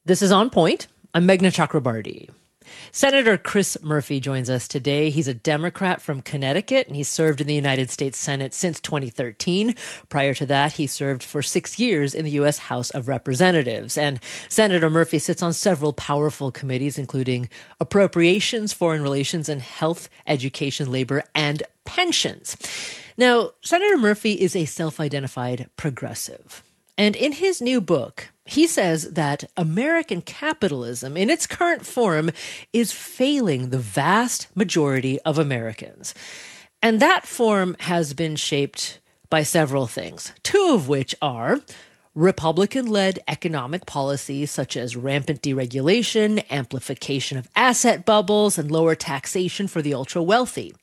This is On Point. I'm Meghna Chakrabarty. Senator Chris Murphy joins us today. He's a Democrat from Connecticut, and he's served in the United States Senate since 2013. Prior to that, he served for 6 years in the U.S. House of Representatives. And Senator Murphy sits on several powerful committees, including Appropriations, Foreign Relations, and Health, Education, Labor, and Pensions. Now, Senator Murphy is a self-identified progressive. And in his new book, he says that American capitalism in its current form is failing the vast majority of Americans. And that form has been shaped by several things, two of which are Republican-led economic policies such as rampant deregulation, amplification of asset bubbles, and lower taxation for the ultra-wealthy.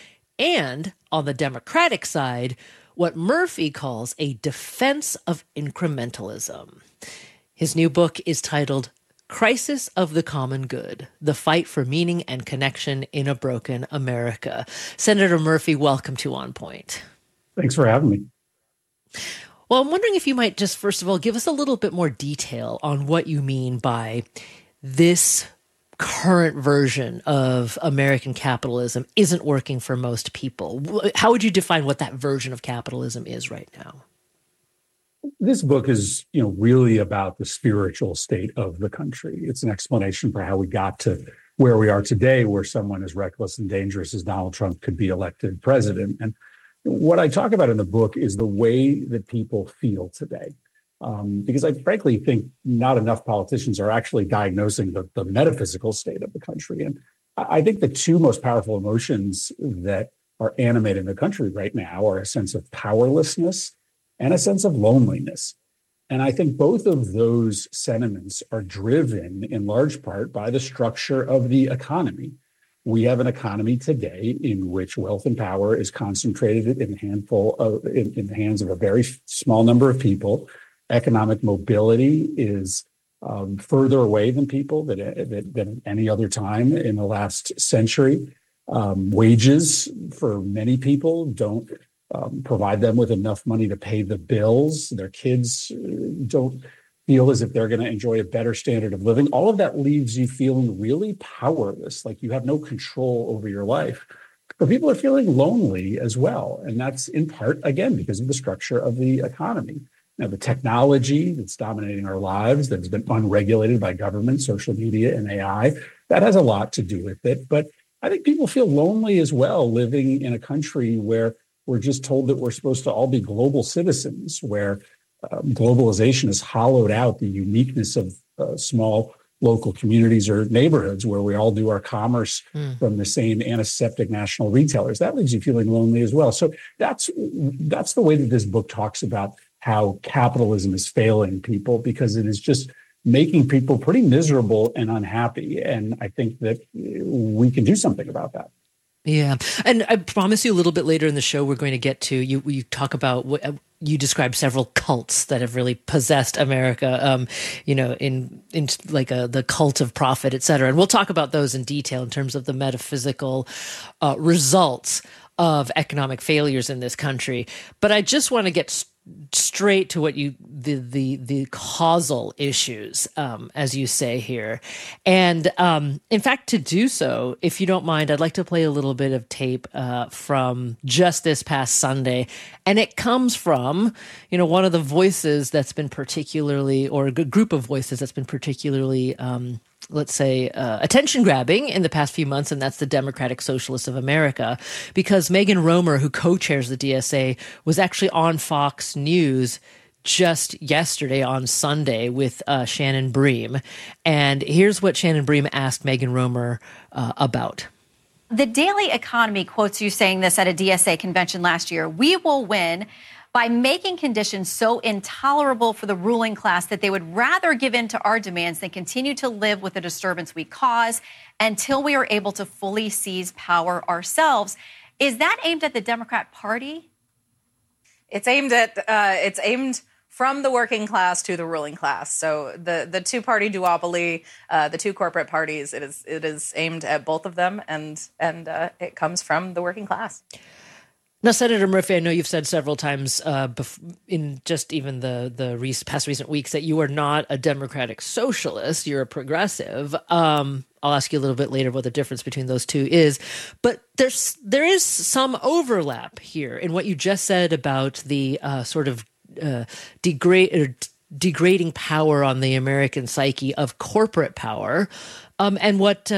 And on the Democratic side, what Murphy calls a defense of incrementalism. His new book is titled Crisis of the Common Good, The Fight for Meaning and Connection in a Broken America. Senator Murphy, welcome to On Point. Thanks for having me. Well, I'm wondering if you might just, first of all, give us a little bit more detail on what you mean by this current version of American capitalism isn't working for most people. How would you define what that version of capitalism is right now? This book is, really about the spiritual state of the country. It's an explanation for how we got to where we are today, where someone as reckless and dangerous as Donald Trump could be elected president. And what I talk about in the book is the way that people feel today. Because I frankly think not enough politicians are actually diagnosing the metaphysical state of the country. And I think the two most powerful emotions that are animating the country right now are a sense of powerlessness and a sense of loneliness. And I think both of those sentiments are driven in large part by the structure of the economy. We have an economy today in which wealth and power is concentrated in the hands of a very small number of people. Economic mobility is further away than people than any other time in the last century. Wages for many people don't provide them with enough money to pay the bills. Their kids don't feel as if they're going to enjoy a better standard of living. All of that leaves you feeling really powerless, like you have no control over your life. But people are feeling lonely as well. And that's in part, again, because of the structure of the economy. Now, the technology that's dominating our lives, that's been unregulated by government, social media, and AI, that has a lot to do with it. But I think people feel lonely as well, living in a country where we're just told that we're supposed to all be global citizens, where globalization has hollowed out the uniqueness of small local communities or neighborhoods where we all do our commerce from the same antiseptic national retailers. That leaves you feeling lonely as well. So that's the way that this book talks about how capitalism is failing people, because it is just making people pretty miserable and unhappy. And I think that we can do something about that. Yeah. And I promise you a little bit later in the show, we're going to get to, you talk about what you describe several cults that have really possessed America, in like the cult of profit, et cetera. And we'll talk about those in detail in terms of the metaphysical results of economic failures in this country. But I just want to get straight to what the causal issues, as you say here. And in fact, to do so, if you don't mind, I'd like to play a little bit of tape from just this past Sunday. And it comes from, one of the voices that's been particularly, or a good group of voices that's been particularly let's say, attention grabbing in the past few months, and that's the Democratic Socialists of America, because Megan Romer, who co-chairs the DSA, was actually on Fox News just yesterday on Sunday with Shannon Bream. And here's what Shannon Bream asked Megan Romer about. The Daily Economy quotes you saying this at a DSA convention last year: "We will win by making conditions so intolerable for the ruling class that they would rather give in to our demands than continue to live with the disturbance we cause until we are able to fully seize power ourselves." Is that aimed at the Democrat Party? It's aimed from the working class to the ruling class. So the two-party duopoly, the two corporate parties, it is aimed at both of them, and it comes from the working class. Now, Senator Murphy, I know you've said several times in just even the past recent weeks that you are not a democratic socialist. You're a progressive. I'll ask you a little bit later what the difference between those two is. But there is some overlap here in what you just said about the sort of degrading power on the American psyche of corporate power, and what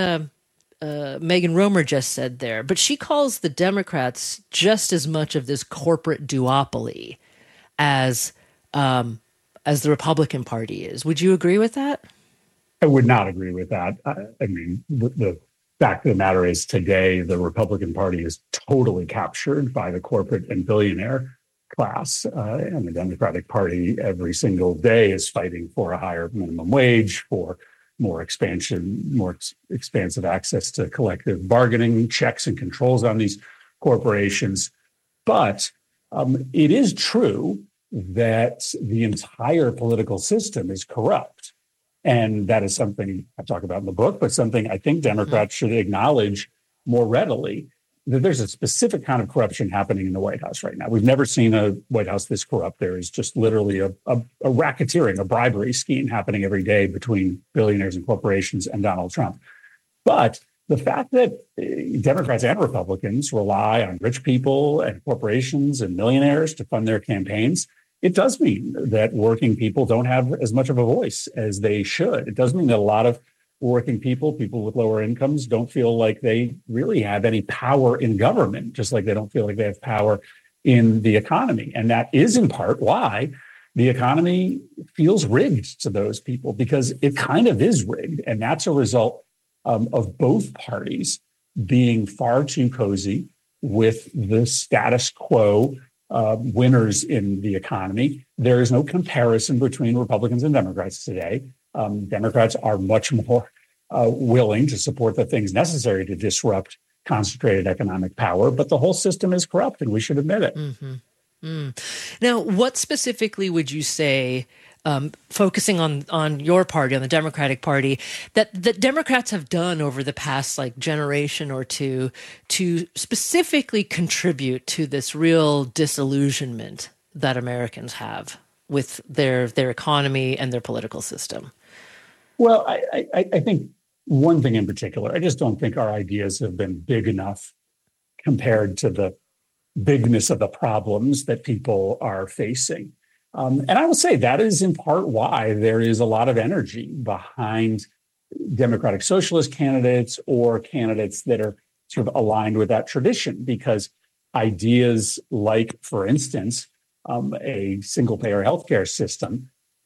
Megan Romer just said there. But she calls the Democrats just as much of this corporate duopoly as the Republican Party is. Would you agree with that? I would not agree with that. I mean, the fact of the matter is today, the Republican Party is totally captured by the corporate and billionaire class. And the Democratic Party every single day is fighting for a higher minimum wage, for more expansive access to collective bargaining, checks and controls on these corporations. But it is true that the entire political system is corrupt. And that is something I talk about in the book, but something I think Democrats should acknowledge more readily, that there's a specific kind of corruption happening in the White House right now. We've never seen a White House this corrupt. There is just literally a racketeering, a bribery scheme happening every day between billionaires and corporations and Donald Trump. But the fact that Democrats and Republicans rely on rich people and corporations and millionaires to fund their campaigns, it does mean that working people don't have as much of a voice as they should. It does mean that a lot of working people with lower incomes, don't feel like they really have any power in government, just like they don't feel like they have power in the economy. And that is in part why the economy feels rigged to those people, because it kind of is rigged. And that's a result of both parties being far too cozy with the status quo winners in the economy. There is no comparison between Republicans and Democrats today. Democrats are much more willing to support the things necessary to disrupt concentrated economic power, but the whole system is corrupt, and we should admit it. Mm-hmm. Now, what specifically would you say, focusing on your party, on the Democratic Party, that Democrats have done over the past generation or two to specifically contribute to this real disillusionment that Americans have with their economy and their political system? Well, I think one thing in particular, I just don't think our ideas have been big enough compared to the bigness of the problems that people are facing. And I will say that is in part why there is a lot of energy behind Democratic Socialist candidates or candidates that are sort of aligned with that tradition, because ideas like, for instance, a single-payer healthcare system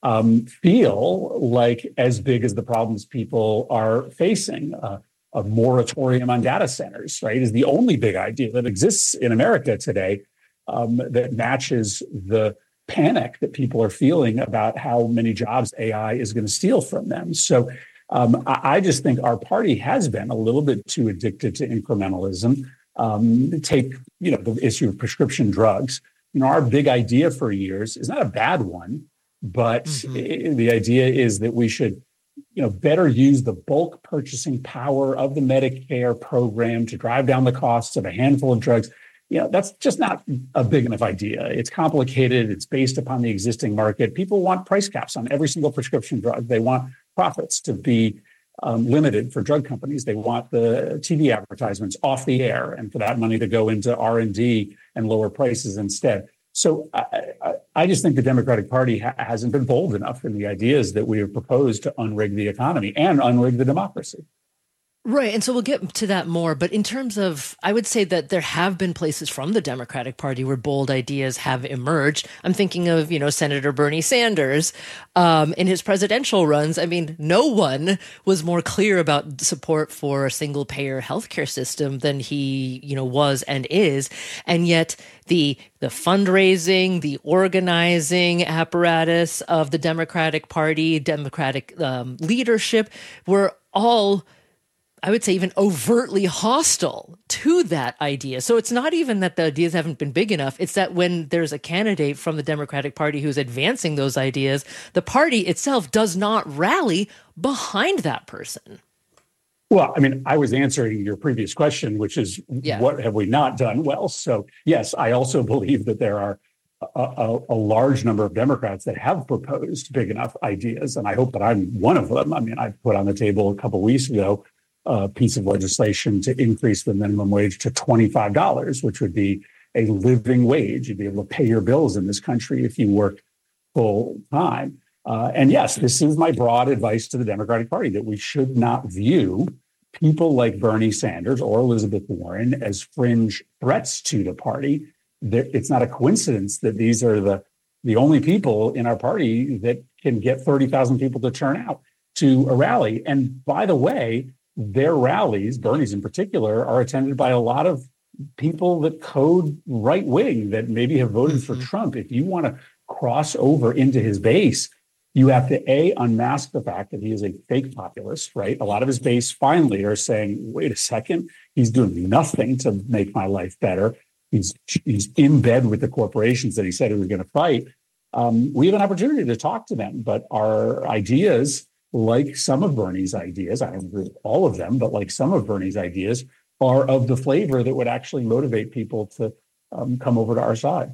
feel like as big as the problems people are facing. A moratorium on data centers, right, is the only big idea that exists in America today that matches the panic that people are feeling about how many jobs AI is going to steal from them. So I just think our party has been a little bit too addicted to incrementalism. Take, the issue of prescription drugs. Our big idea for years is not a bad one, but the idea is that we should, better use the bulk purchasing power of the Medicare program to drive down the costs of a handful of drugs. That's just not a big enough idea. It's complicated. It's based upon the existing market. People want price caps on every single prescription drug. They want profits to be limited for drug companies. They want the TV advertisements off the air, and for that money to go into R&D and lower prices instead. So I just think the Democratic Party hasn't been bold enough in the ideas that we have proposed to unrig the economy and unrig the democracy. Right. And so we'll get to that more. But in terms of, I would say that there have been places from the Democratic Party where bold ideas have emerged. I'm thinking of, Senator Bernie Sanders in his presidential runs. I mean, no one was more clear about support for a single payer healthcare system than he, was and is. And yet the fundraising, the organizing apparatus of the Democratic Party, Democratic leadership were all, I would say, even overtly hostile to that idea. So it's not even that the ideas haven't been big enough. It's that when there's a candidate from the Democratic Party who's advancing those ideas, the party itself does not rally behind that person. Well, I mean, I was answering your previous question, which is what have we not done well? So, yes, I also believe that there are a large number of Democrats that have proposed big enough ideas, and I hope that I'm one of them. I mean, I put on the table a couple of weeks ago a piece of legislation to increase the minimum wage to $25, which would be a living wage. You'd be able to pay your bills in this country if you work full time. And yes, this is my broad advice to the Democratic Party, that we should not view people like Bernie Sanders or Elizabeth Warren as fringe threats to the party. It's not a coincidence that these are the only people in our party that can get 30,000 people to turn out to a rally. And by the way, their rallies, Bernie's in particular, are attended by a lot of people that code right wing, that maybe have voted for Trump. If you want to cross over into his base, you have to, unmask the fact that he is a fake populist, right? A lot of his base finally are saying, wait a second, he's doing nothing to make my life better. He's in bed with the corporations that he said he was going to fight. We have an opportunity to talk to them, but our ideas, like some of Bernie's ideas, I don't agree with all of them, but like some of Bernie's ideas, are of the flavor that would actually motivate people to come over to our side.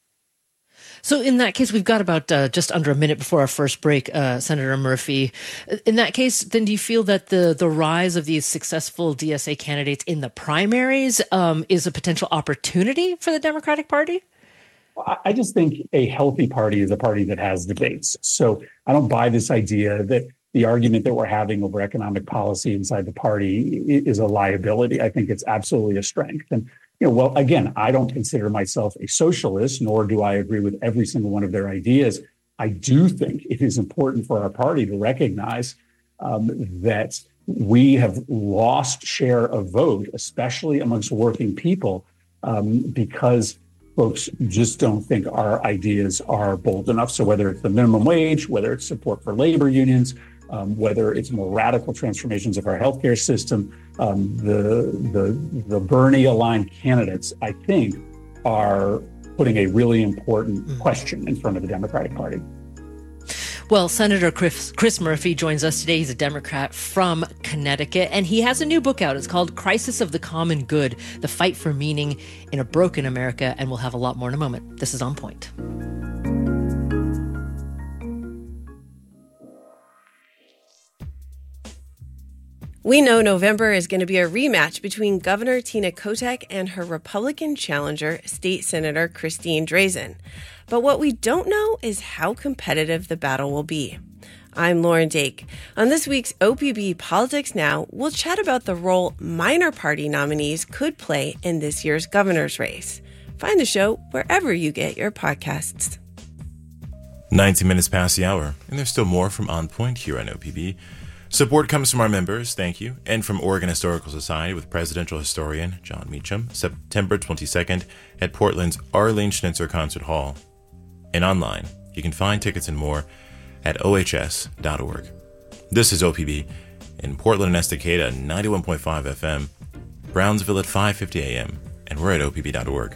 So in that case, we've got about just under a minute before our first break, Senator Murphy. In that case, then do you feel that the rise of these successful DSA candidates in the primaries is a potential opportunity for the Democratic Party? I just think a healthy party is a party that has debates. So I don't buy this idea that the argument that we're having over economic policy inside the party is a liability. I think it's absolutely a strength. And well, again, I don't consider myself a socialist, nor do I agree with every single one of their ideas. I do think it is important for our party to recognize that we have lost share of vote, especially amongst working people, because folks just don't think our ideas are bold enough. So whether it's the minimum wage, whether it's support for labor unions, whether it's more radical transformations of our healthcare system, the Bernie-aligned candidates, I think, are putting a really important question in front of the Democratic Party. Well, Senator Chris Murphy joins us today. He's a Democrat from Connecticut, and he has a new book out. It's called Crisis of the Common Good, The Fight for Meaning in a Broken America, and we'll have a lot more in a moment. This is On Point. We know November is going to be a rematch between Governor Tina Kotek and her Republican challenger, State Senator Christine Drazan. But what we don't know is how competitive the battle will be. I'm Lauren Dake. On this week's OPB Politics Now, we'll chat about the role minor party nominees could play in this year's governor's race. Find the show wherever you get your podcasts. 90 minutes past the hour, and there's still more from On Point here on OPB. Support comes from our members, thank you, and from Oregon Historical Society with presidential historian John Meacham, September 22nd at Portland's Arlene Schnitzer Concert Hall. And online, you can find tickets and more at ohs.org. This is OPB in Portland and Estacada, 91.5 FM, Brownsville at 5:50 a.m., and we're at opb.org.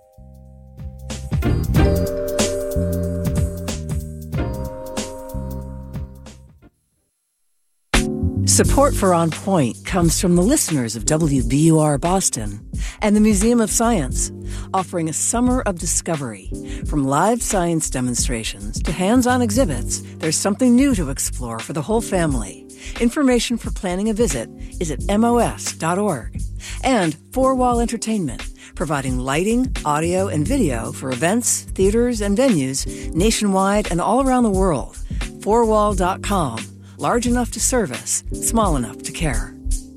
Support for On Point comes from the listeners of WBUR Boston and the Museum of Science, offering a summer of discovery. From live science demonstrations to hands-on exhibits, there's something new to explore for the whole family. Information for planning a visit is at mos.org. And Four Wall Entertainment, providing lighting, audio, and video for events, theaters, and venues nationwide and all around the world. Fourwall.com. Large enough to service, small enough to care.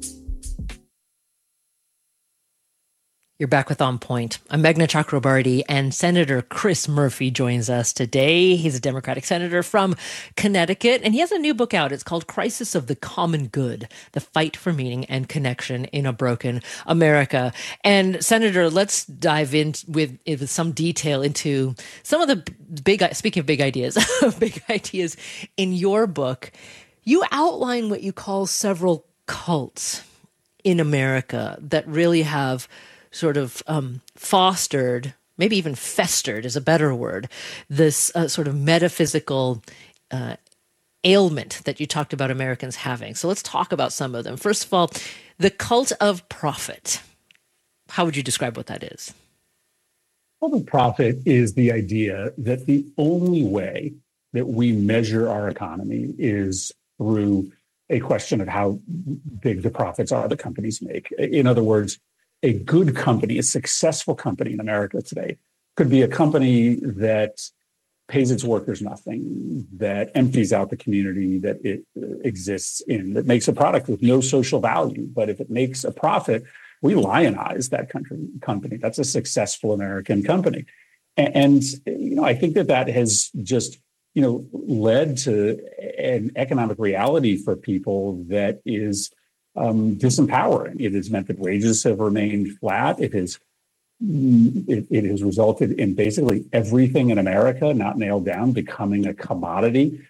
You're back with On Point. I'm Meghna Chakrabarty, and Senator Chris Murphy joins us today. He's a Democratic senator from Connecticut, and he has a new book out. It's called Crisis of the Common Good, The Fight for Meaning and Connection in a Broken America. And Senator, let's dive in with some detail into some of the speaking of big ideas, big ideas in your book. You outline what you call several cults in America that really have sort of fostered, maybe even festered is a better word, this sort of metaphysical ailment that you talked about Americans having. So let's talk about some of them. First of all, the cult of profit. How would you describe what that is? Cult of profit is the idea that the only way that we measure our economy is through a question of how big the profits are that companies make. In other words, a good company, a successful company in America today, could be a company that pays its workers nothing, that empties out the community that it exists in, that makes a product with no social value. But if it makes a profit, we lionize that company. That's a successful American company. And I think that has just, led to an economic reality for people that is disempowering. It has meant that wages have remained flat. It has resulted in basically everything in America, not nailed down, becoming a commodity,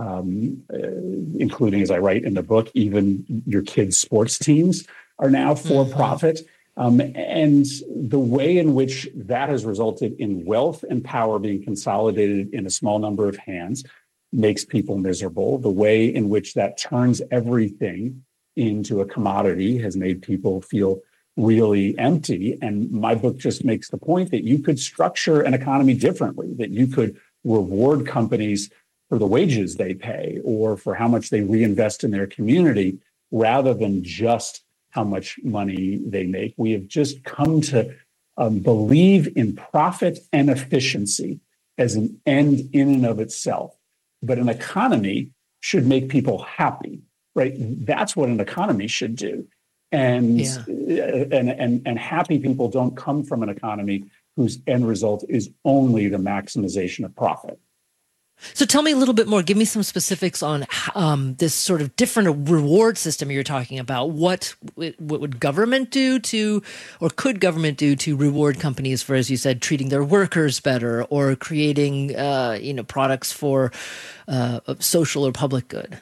including, as I write in the book, even your kids' sports teams are now for profit. And the way in which that has resulted in wealth and power being consolidated in a small number of hands makes people miserable. The way in which that turns everything into a commodity has made people feel really empty. And my book just makes the point that you could structure an economy differently, that you could reward companies for the wages they pay or for how much they reinvest in their community rather than just how much money they make. We have just come to believe in profit and efficiency as an end in and of itself. But an economy should make people happy, right? That's what an economy should do. And happy people don't come from an economy whose end result is only the maximization of profit. So tell me a little bit more. Give me some specifics on this sort of different reward system you're talking about. What would government do or could government do to reward companies for, as you said, treating their workers better or creating, products for social or public good?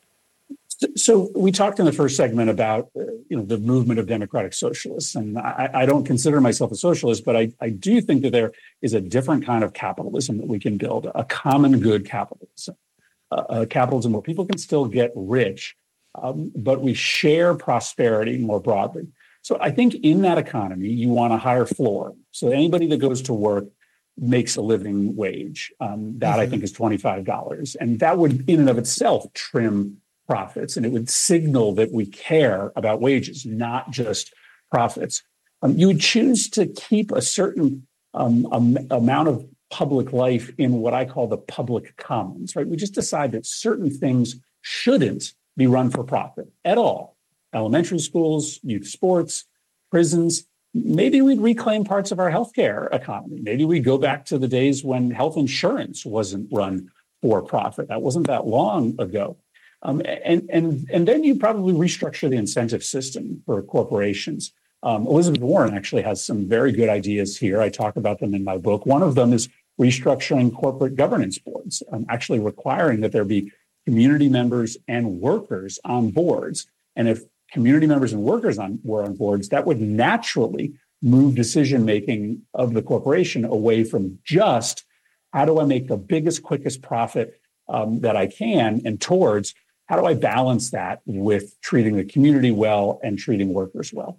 So we talked in the first segment about, the movement of democratic socialists, and I don't consider myself a socialist, but I do think that there is a different kind of capitalism that we can build, a common good capitalism, a capitalism where people can still get rich, but we share prosperity more broadly. So I think in that economy, you want a higher floor. So anybody that goes to work makes a living wage. I think is $25. And that would in and of itself trim profits, and it would signal that we care about wages, not just profits. You would choose to keep a certain amount of public life in what I call the public commons, right? We just decide that certain things shouldn't be run for profit at all. Elementary schools, youth sports, prisons. Maybe we'd reclaim parts of our healthcare economy. Maybe we go back to the days when health insurance wasn't run for profit. That wasn't that long ago. And then you probably restructure the incentive system for corporations. Elizabeth Warren actually has some very good ideas here. I talk about them in my book. One of them is restructuring corporate governance boards, actually requiring that there be community members and workers on boards. And if community members and workers were on boards, that would naturally move decision-making of the corporation away from just how do I make the biggest, quickest profit that I can, and towards how do I balance that with treating the community well and treating workers well?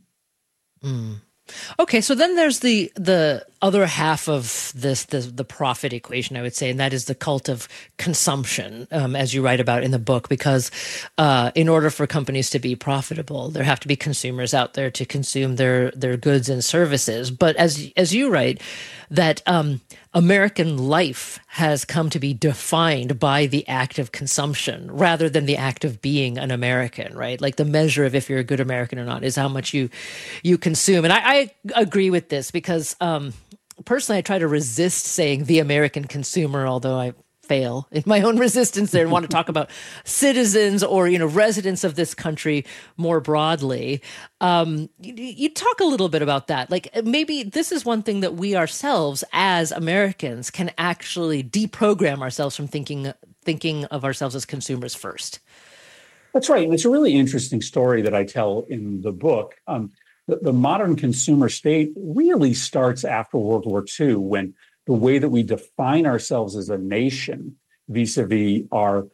Okay, so then there's the other half of the profit equation, I would say, and that is the cult of consumption, as you write about in the book, because in order for companies to be profitable, there have to be consumers out there to consume their goods and services. But as you write, that American life has come to be defined by the act of consumption rather than the act of being an American, right? Like the measure of if you're a good American or not is how much you consume. And I agree with this because personally, I try to resist saying the American consumer, although I fail in my own resistance there and want to talk about citizens or, residents of this country more broadly. You talk a little bit about that. Like maybe this is one thing that we ourselves as Americans can actually deprogram ourselves from thinking of ourselves as consumers first. That's right. And it's a really interesting story that I tell in the book. The modern consumer state really starts after World War II, when the way that we define ourselves as a nation vis-a-vis our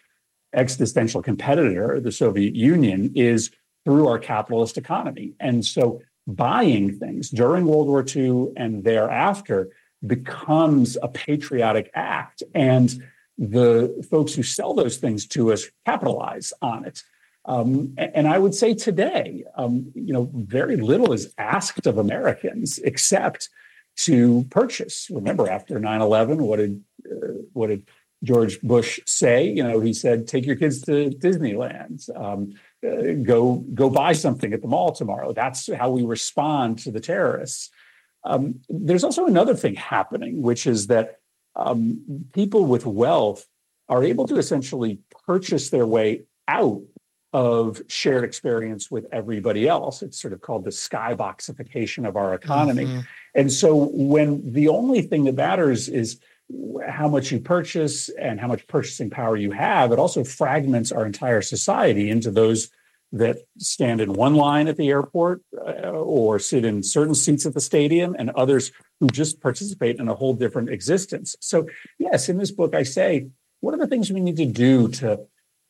existential competitor, the Soviet Union, is through our capitalist economy. And so buying things during World War II and thereafter becomes a patriotic act. And the folks who sell those things to us capitalize on it. And I would say today, very little is asked of Americans except to purchase. Remember, after 9/11, what did George Bush say? He said, "Take your kids to Disneyland. Go buy something at the mall tomorrow." That's how we respond to the terrorists. There's also another thing happening, which is that people with wealth are able to essentially purchase their way out of shared experience with everybody else. It's sort of called the skyboxification of our economy. Mm-hmm. And so when the only thing that matters is how much you purchase and how much purchasing power you have, it also fragments our entire society into those that stand in one line at the airport or sit in certain seats at the stadium, and others who just participate in a whole different existence. So yes, in this book, I say, what are the things we need to do to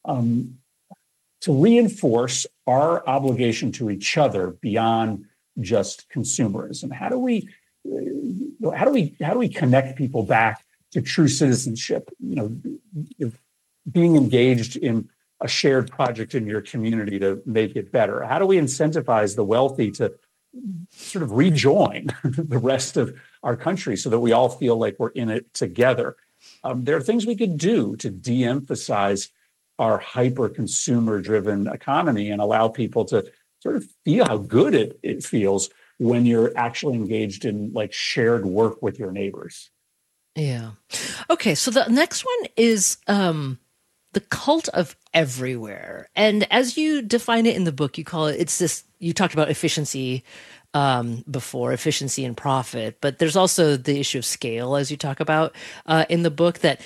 reinforce our obligation to each other beyond just consumerism? How do we connect people back to true citizenship? Being engaged in a shared project in your community to make it better. How do we incentivize the wealthy to sort of rejoin the rest of our country so that we all feel like we're in it together? There are things we could do to de-emphasize our hyper-consumer-driven economy and allow people to sort of feel how good it feels when you're actually engaged in like shared work with your neighbors. Yeah. Okay, so the next one is the cult of everywhere. And as you define it in the book, you call it, you talked about efficiency before, efficiency and profit, but there's also the issue of scale, as you talk about in the book, that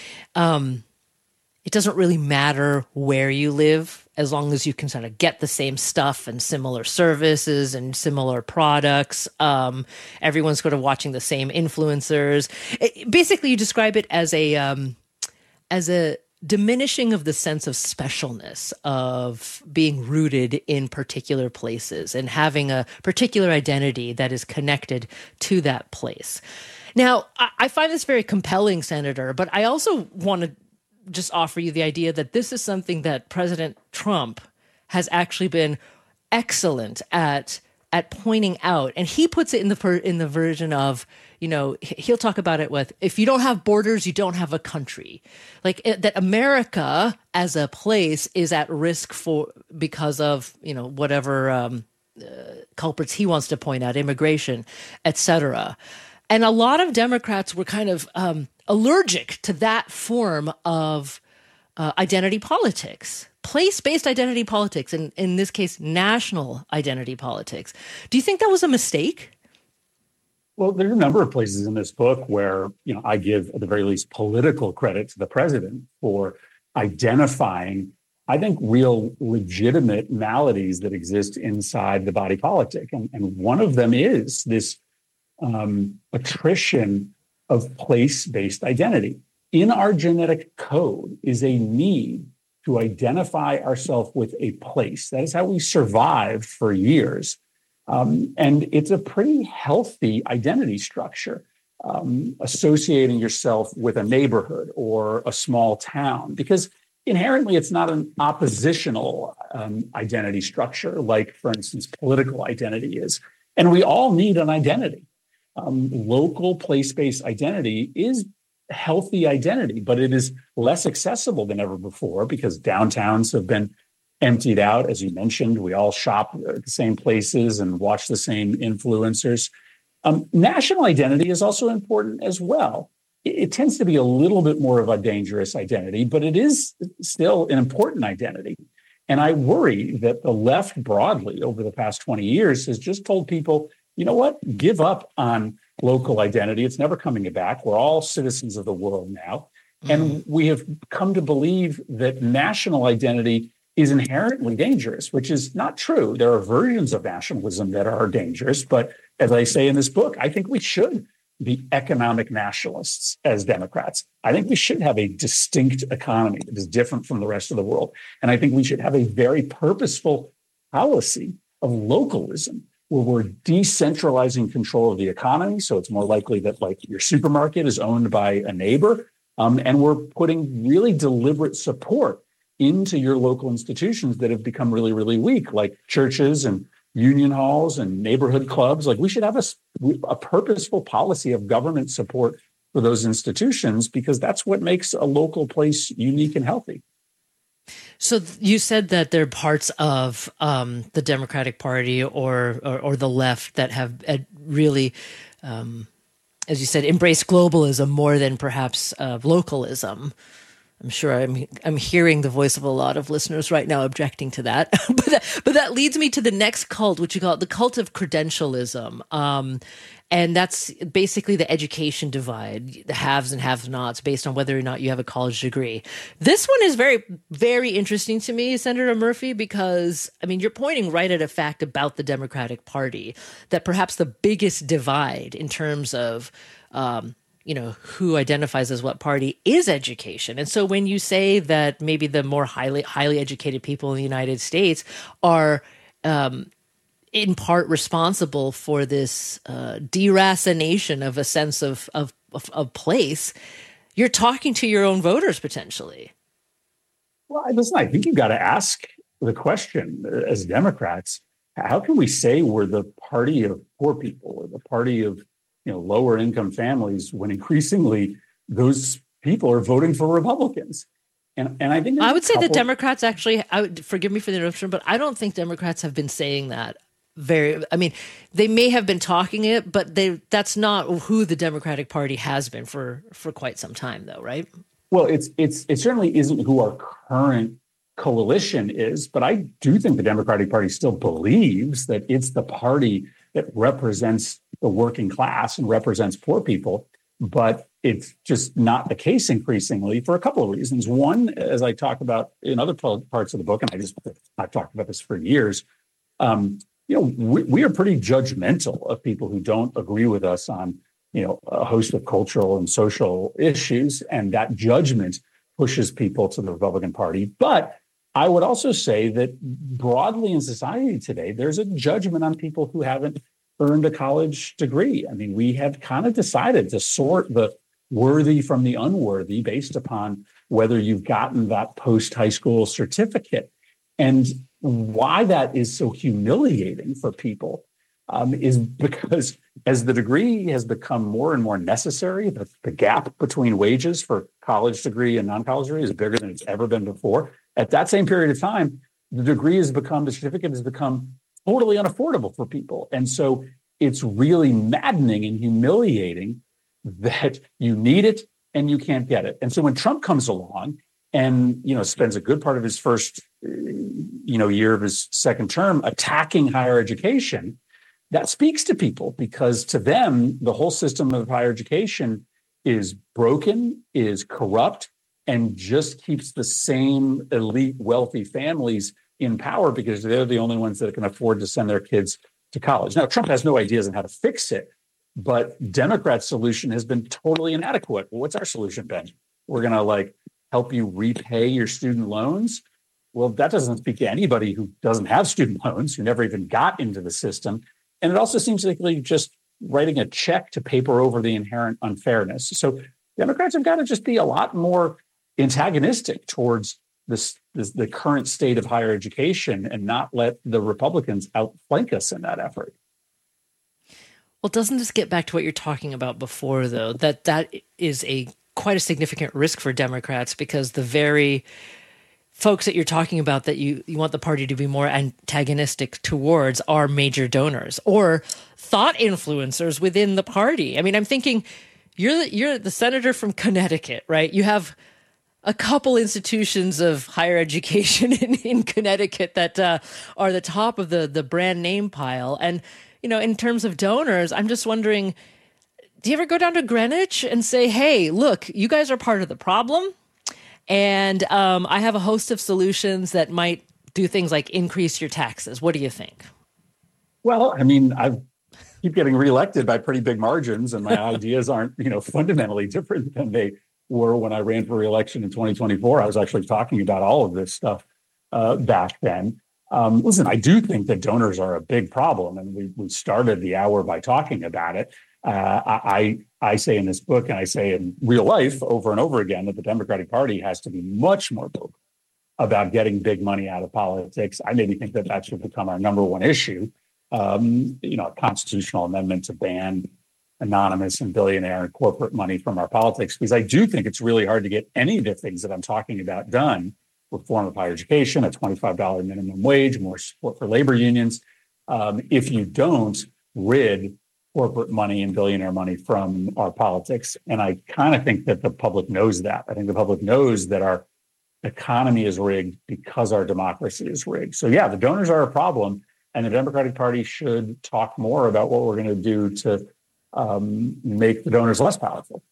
it doesn't really matter where you live as long as you can sort of get the same stuff and similar services and similar products. Everyone's sort of watching the same influencers. Basically, you describe it as a diminishing of the sense of specialness of being rooted in particular places and having a particular identity that is connected to that place. Now, I find this very compelling, Senator, but I also want to just offer you the idea that this is something that President Trump has actually been excellent at pointing out. And he puts it in the version of, he'll talk about it with, if you don't have borders, you don't have a country. That America as a place is at risk because of, whatever culprits he wants to point out, immigration, et cetera. And a lot of Democrats were kind of allergic to that form of identity politics, place-based identity politics, and in this case, national identity politics. Do you think that was a mistake? Well, there's a number of places in this book where, I give, at the very least, political credit to the president for identifying, I think, real legitimate maladies that exist inside the body politic. And one of them is this attrition of place-based identity. In our genetic code is a need to identify ourselves with a place. That is how we survived for years. And it's a pretty healthy identity structure, associating yourself with a neighborhood or a small town, because inherently it's not an oppositional identity structure, like, for instance, political identity is. And we all need an identity. Local place-based identity is healthy identity, but it is less accessible than ever before because downtowns have been emptied out. As you mentioned, we all shop at the same places and watch the same influencers. National identity is also important as well. It tends to be a little bit more of a dangerous identity, but it is still an important identity. And I worry that the left broadly over the past 20 years has just told people, you know what, give up on local identity. It's never coming back. We're all citizens of the world now. Mm-hmm. And we have come to believe that national identity is inherently dangerous, which is not true. There are versions of nationalism that are dangerous. But as I say in this book, I think we should the economic nationalists as Democrats. I think we should have a distinct economy that is different from the rest of the world. And I think we should have a very purposeful policy of localism where we're decentralizing control of the economy. So it's more likely that like your supermarket is owned by a neighbor. And we're putting really deliberate support into your local institutions that have become really, really weak, like churches and union halls and neighborhood clubs. Like we should have a purposeful policy of government support for those institutions, because that's what makes a local place unique and healthy. So you said that there are parts of the Democratic Party or the left that have really, as you said, embraced globalism more than perhaps localism. I'm sure I'm hearing the voice of a lot of listeners right now objecting to that. but that leads me to the next cult, which you call it the cult of credentialism. And that's basically the education divide, the haves and have-nots, based on whether or not you have a college degree. This one is very, very interesting to me, Senator Murphy, because, I mean, you're pointing right at a fact about the Democratic Party, that perhaps the biggest divide in terms of who identifies as what party is education. And so when you say that maybe the more highly educated people in the United States are in part responsible for this deracination of a sense of place, you're talking to your own voters potentially. Well, listen, I think you've got to ask the question as Democrats, how can we say we're the party of poor people or the party of lower income families when increasingly those people are voting for Republicans? And I think I would say that Democrats actually, forgive me for the interruption, but I don't think Democrats have been saying that they may have been talking it, but that's not who the Democratic Party has been for quite some time though, right? Well, it certainly isn't who our current coalition is, but I do think the Democratic Party still believes that it's the party that represents the working class and represents poor people, but it's just not the case increasingly for a couple of reasons. One, as I talk about in other parts of the book, and I've talked about this for years, we are pretty judgmental of people who don't agree with us on, a host of cultural and social issues, and that judgment pushes people to the Republican Party. But I would also say that broadly in society today, there's a judgment on people who haven't earned a college degree. I mean, we have kind of decided to sort the worthy from the unworthy based upon whether you've gotten that post-high school certificate. And why that is so humiliating for people is because as the degree has become more and more necessary, the gap between wages for college degree and non-college degree is bigger than it's ever been before. At that same period of time, the certificate has become totally unaffordable for people. And so it's really maddening and humiliating that you need it and you can't get it. And so when Trump comes along and, spends a good part of his first, year of his second term attacking higher education, that speaks to people because to them, the whole system of higher education is broken, is corrupt, and just keeps the same elite, wealthy families in power because they're the only ones that can afford to send their kids to college. Now, Trump has no ideas on how to fix it, but Democrats' solution has been totally inadequate. Well, what's our solution been? We're going to help you repay your student loans? Well, that doesn't speak to anybody who doesn't have student loans, who never even got into the system. And it also seems like just writing a check to paper over the inherent unfairness. So Democrats have got to just be a lot more antagonistic towards the current state of higher education and not let the Republicans outflank us in that effort. Well, doesn't this get back to what you're talking about before, though, that is quite a significant risk for Democrats because the very folks that you're talking about that you want the party to be more antagonistic towards are major donors or thought influencers within the party. I mean, I'm thinking you're the senator from Connecticut, right? You have a couple institutions of higher education in Connecticut that are the top of the brand name pile. And, in terms of donors, I'm just wondering, do you ever go down to Greenwich and say, hey, look, you guys are part of the problem. And I have a host of solutions that might do things like increase your taxes. What do you think? Well, I mean, I've keep getting reelected by pretty big margins, and my ideas aren't, fundamentally different than they were when I ran for reelection in 2024. I was actually talking about all of this stuff back then. Listen, I do think that donors are a big problem, and we started the hour by talking about it. I say in this book, and I say in real life over and over again, that the Democratic Party has to be much more vocal about getting big money out of politics. I maybe think that should become our number one issue. A constitutional amendment to ban anonymous and billionaire and corporate money from our politics, because I do think it's really hard to get any of the things that I'm talking about done. Reform of higher education, a $25 minimum wage, more support for labor unions. If you don't rid corporate money and billionaire money from our politics, and I kind of think that the public knows that. I think the public knows that our economy is rigged because our democracy is rigged. So yeah, the donors are a problem, and the Democratic Party should talk more about what we're going to do to make the donors less powerful.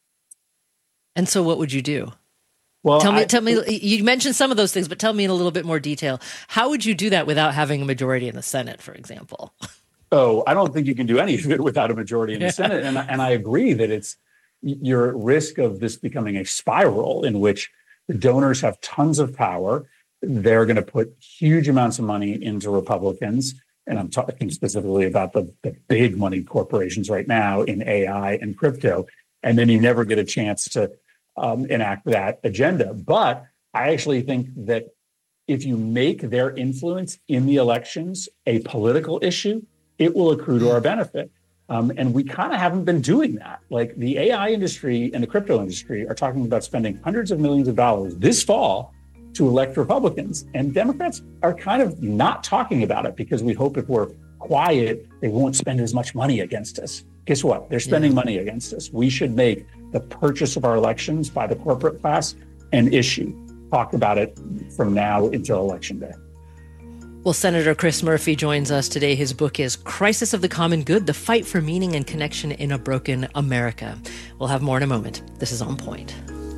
And so what would you do? Well, tell me, you mentioned some of those things, but tell me in a little bit more detail. How would you do that without having a majority in the Senate, for example? Oh, I don't think you can do any of it without a majority in the Senate. And I agree that you're at risk of this becoming a spiral in which the donors have tons of power. They're going to put huge amounts of money into Republicans. And I'm talking specifically about the big money corporations right now in AI and crypto. And then you never get a chance to enact that agenda. But I actually think that if you make their influence in the elections a political issue, it will accrue to our benefit. And we kind of haven't been doing that. Like the AI industry and the crypto industry are talking about spending hundreds of millions of dollars this fall to elect Republicans. And Democrats are kind of not talking about it because we hope if we're quiet, they won't spend as much money against us. Guess what? They're spending money against us. We should make the purchase of our elections by the corporate class an issue. Talk about it from now until Election Day. Well, Senator Chris Murphy joins us today. His book is Crisis of the Common Good, The Fight for Meaning and Connection in a Broken America. We'll have more in a moment. This is On Point.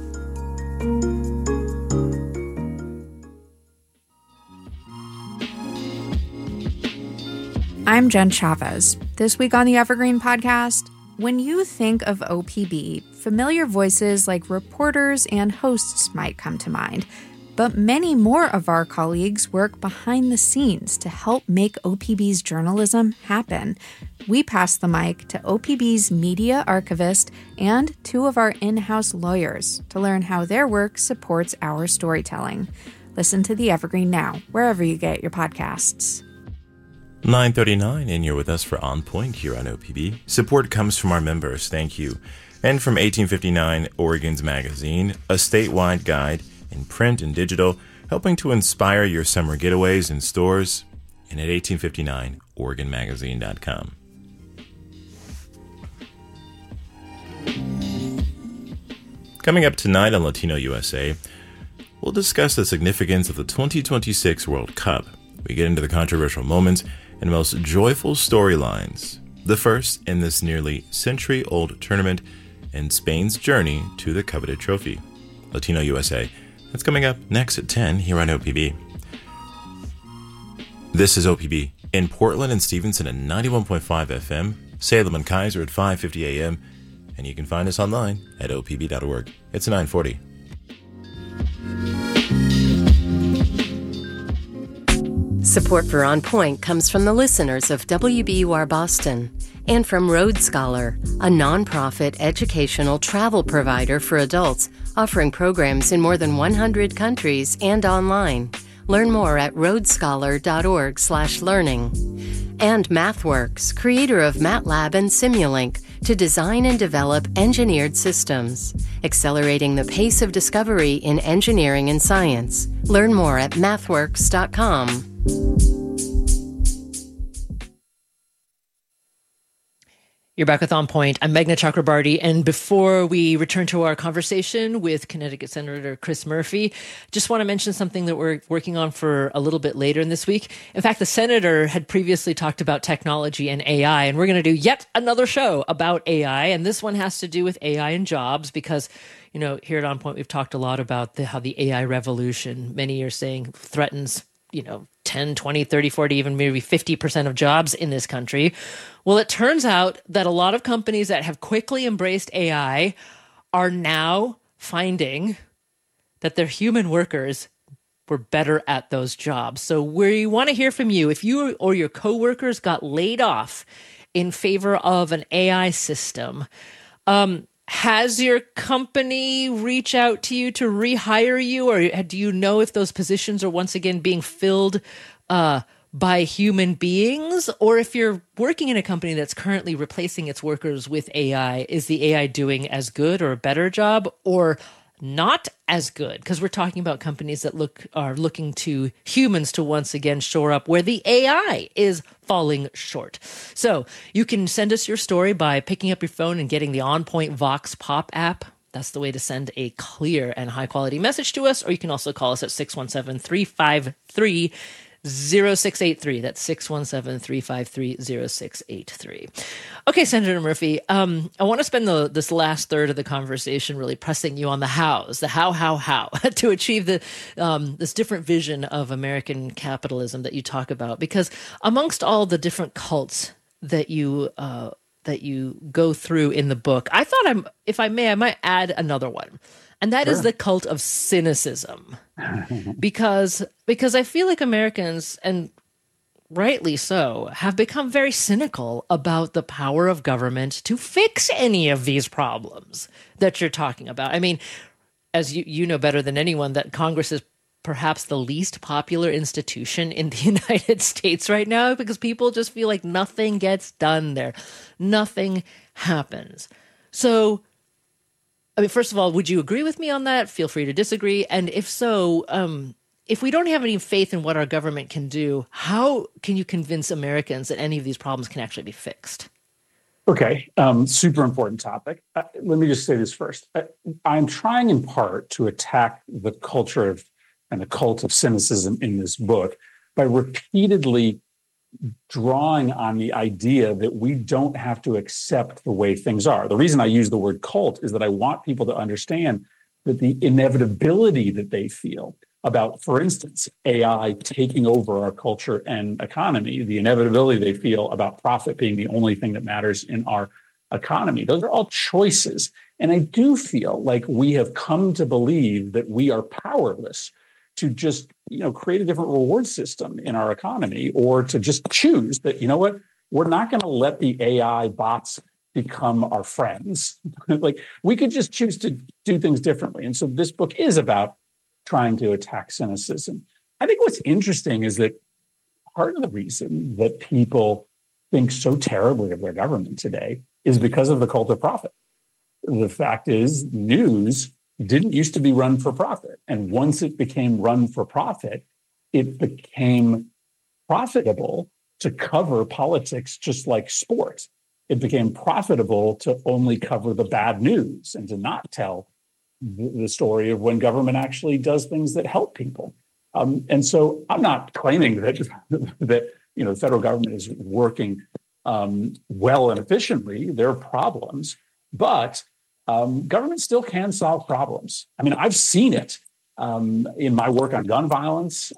I'm Jen Chavez. This week on the Evergreen Podcast, when you think of OPB, familiar voices like reporters and hosts might come to mind. But many more of our colleagues work behind the scenes to help make OPB's journalism happen. We pass the mic to OPB's media archivist and two of our in-house lawyers to learn how their work supports our storytelling. Listen to The Evergreen now, wherever you get your podcasts. 9:39, and you're with us for On Point here on OPB. Support comes from our members, thank you. And from 1859 Oregon's Magazine, a statewide guide in print and digital, helping to inspire your summer getaways in stores and at 1859oregonmagazine.com. Coming up tonight on Latino USA, we'll discuss the significance of the 2026 World Cup. We get into the controversial moments and most joyful storylines. The first in this nearly century-old tournament and Spain's journey to the coveted trophy. Latino USA. That's coming up next at 10 here on OPB. This is OPB in Portland and Stevenson at 91.5 FM, Salem and Kaiser at 5:50 a.m., and you can find us online at opb.org. It's 9:40. Support for On Point comes from the listeners of WBUR Boston and from Road Scholar, a nonprofit educational travel provider for adults offering programs in more than 100 countries and online. Learn more at roadscholar.org/learning. And MathWorks, creator of MATLAB and Simulink, to design and develop engineered systems, accelerating the pace of discovery in engineering and science. Learn more at mathworks.com. You're back with On Point. I'm Meghna Chakrabarty. And before we return to our conversation with Connecticut Senator Chris Murphy, just want to mention something that we're working on for a little bit later in this week. In fact, the senator had previously talked about technology and AI, and we're going to do yet another show about AI. And this one has to do with AI and jobs because, here at On Point, we've talked a lot about how the AI revolution, many are saying, threatens 10, 20, 30, 40, even maybe 50% of jobs in this country. Well, it turns out that a lot of companies that have quickly embraced AI are now finding that their human workers were better at those jobs. So we want to hear from you. If you or your coworkers got laid off in favor of an AI system, has your company reach out to you to rehire you, or do you know if those positions are once again being filled by human beings? Or if you're working in a company that's currently replacing its workers with AI, is the AI doing as good or a better job, or not as good? Because we're talking about companies that are looking to humans to once again shore up where the AI is falling short. So you can send us your story by picking up your phone and getting the OnPoint Vox Pop app. That's the way to send a clear and high quality message to us. Or you can also call us at 617-353-0683. That's 617-353-0683. Okay, Senator Murphy, I want to spend this last third of the conversation really pressing you on the hows, the how to achieve this different vision of American capitalism that you talk about. Because amongst all the different cults that you go through in the book, I thought if I might add another one. And that is the cult of cynicism, because I feel like Americans, and rightly so, have become very cynical about the power of government to fix any of these problems that you're talking about. I mean, as you know better than anyone, that Congress is perhaps the least popular institution in the United States right now, because people just feel like nothing gets done there. Nothing happens. So, I mean, first of all, would you agree with me on that? Feel free to disagree. And if so, if we don't have any faith in what our government can do, how can you convince Americans that any of these problems can actually be fixed? Okay, super important topic. Let me just say this first. I'm trying in part to attack the culture and the cult of cynicism in this book by repeatedly drawing on the idea that we don't have to accept the way things are. The reason I use the word cult is that I want people to understand that the inevitability that they feel about, for instance, AI taking over our culture and economy, the inevitability they feel about profit being the only thing that matters in our economy, those are all choices. And I do feel like we have come to believe that we are powerless to just, create a different reward system in our economy, or to just choose that, we're not going to let the AI bots become our friends. Like, we could just choose to do things differently. And so this book is about trying to attack cynicism. I think what's interesting is that part of the reason that people think so terribly of their government today is because of the cult of profit. The fact is, news didn't used to be run for profit. And once it became run for profit, it became profitable to cover politics just like sports. It became profitable to only cover the bad news and to not tell the story of when government actually does things that help people. And so I'm not claiming that the federal government is working well and efficiently. There are problems, but government still can solve problems. I mean, I've seen it in my work on gun violence.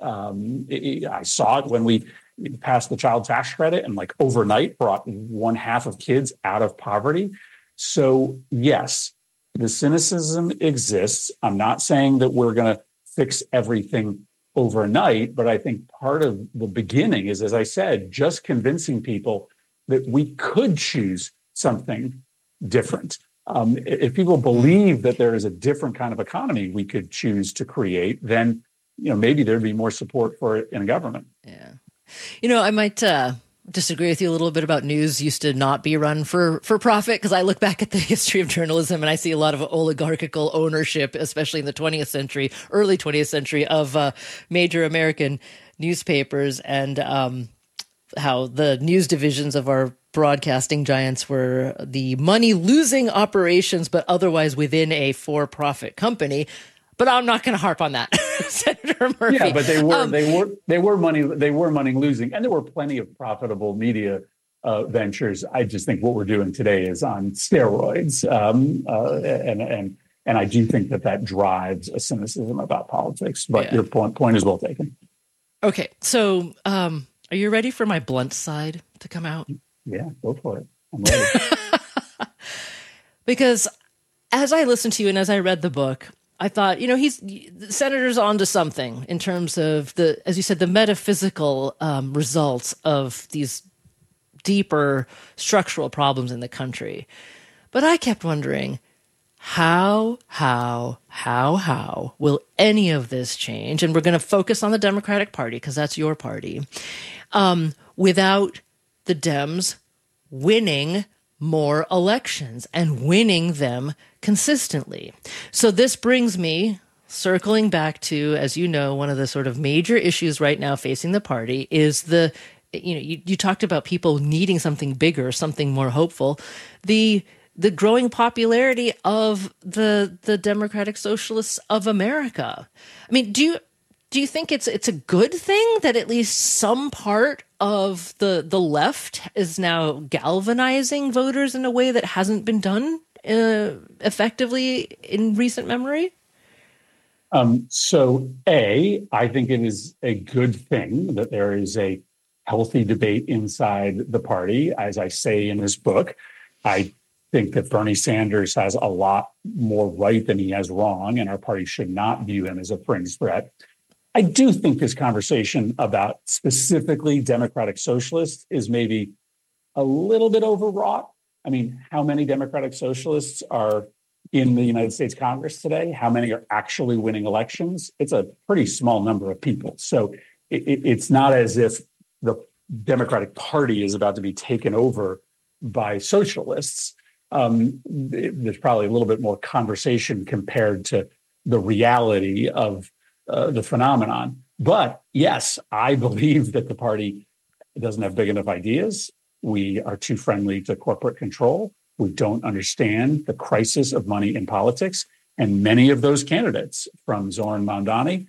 I saw it when we passed the child tax credit and overnight brought 1/2 of kids out of poverty. So yes, the cynicism exists. I'm not saying that we're going to fix everything overnight, but I think part of the beginning is, as I said, just convincing people that we could choose something different. If people believe that there is a different kind of economy we could choose to create, then maybe there'd be more support for it in government. Yeah. I might disagree with you a little bit about news used to not be run for profit, because I look back at the history of journalism and I see a lot of oligarchical ownership, especially in the 20th century, early 20th century, of major American newspapers, and how the news divisions of our broadcasting giants were the money-losing operations, but otherwise within a for-profit company. But I'm not going to harp on that, Senator Murphy. Yeah, but they were money losing, and there were plenty of profitable media ventures. I just think what we're doing today is on steroids, and I do think that drives a cynicism about politics. But your point is well taken. Okay, so are you ready for my blunt side to come out? Yeah, go for it. I'm ready. Because as I listened to you and as I read the book, I thought, the senator's onto something in terms of as you said, the metaphysical results of these deeper structural problems in the country. But I kept wondering, how will any of this change? And we're going to focus on the Democratic Party because that's your party, without the Dems winning more elections and winning them consistently. So this brings me circling back to, as you know, one of the sort of major issues right now facing the party is you talked about people needing something bigger, something more hopeful. The growing popularity of the Democratic Socialists of America. I mean, do you think it's a good thing that at least some part of the left is now galvanizing voters in a way that hasn't been done effectively in recent memory? So, I think it is a good thing that there is a healthy debate inside the party. As I say in this book, I think that Bernie Sanders has a lot more right than he has wrong, and our party should not view him as a fringe threat. I do think this conversation about specifically Democratic Socialists is maybe a little bit overwrought. I mean, how many Democratic Socialists are in the United States Congress today? How many are actually winning elections? It's a pretty small number of people. So it's not as if the Democratic Party is about to be taken over by socialists. There's probably a little bit more conversation compared to the reality of the phenomenon. But yes, I believe that the party doesn't have big enough ideas. We are too friendly to corporate control. We don't understand the crisis of money in politics. And many of those candidates, from Zoran Mamdani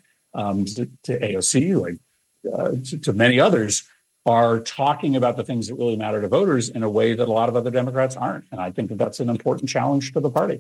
to AOC, to many others, are talking about the things that really matter to voters in a way that a lot of other Democrats aren't. And I think that that's an important challenge to the party.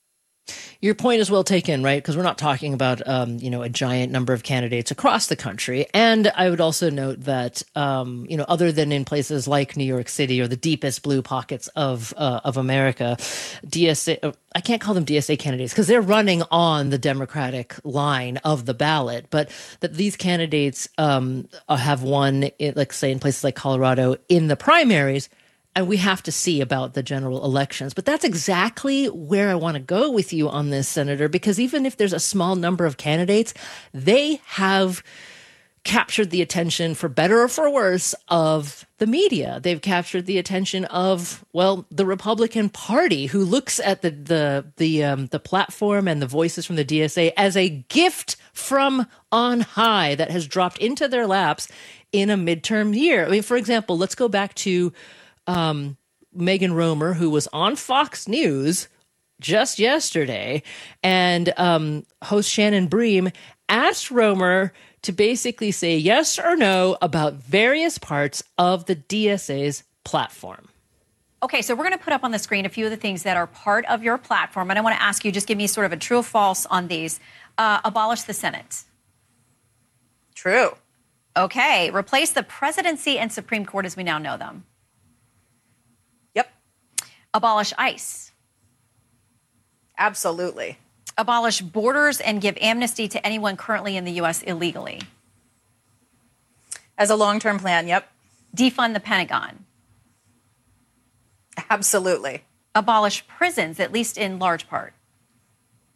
Your point is well taken, right? Because we're not talking about, a giant number of candidates across the country. And I would also note that, other than in places like New York City or the deepest blue pockets of America, DSA, I can't call them DSA candidates because they're running on the Democratic line of the ballot, but that these candidates have won, like say in places like Colorado in the primaries. And we have to see about the general elections. But that's exactly where I want to go with you on this, Senator, because even if there's a small number of candidates, they have captured the attention, for better or for worse, of the media. They've captured the attention of, the Republican Party, who looks at the platform and the voices from the DSA as a gift from on high that has dropped into their laps in a midterm year. I mean, for example, let's go back to Megan Romer, who was on Fox News just yesterday, and host Shannon Bream asked Romer to basically say yes or no about various parts of the DSA's platform. Okay, so we're going to put up on the screen a few of the things that are part of your platform, and I want to ask you, just give me sort of a true or false on these. Abolish the Senate. True. Okay, replace the presidency and Supreme Court as we now know them. Abolish ICE. Absolutely. Abolish borders and give amnesty to anyone currently in the U.S. illegally. As a long-term plan, yep. Defund the Pentagon. Absolutely. Abolish prisons, at least in large part.